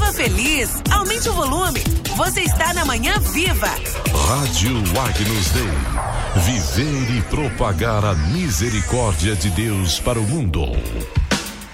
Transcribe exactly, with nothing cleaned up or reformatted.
Viva Feliz. Aumente o volume. Você está na Manhã Viva. Rádio Agnus Dei. Viver e propagar a misericórdia de Deus para o mundo.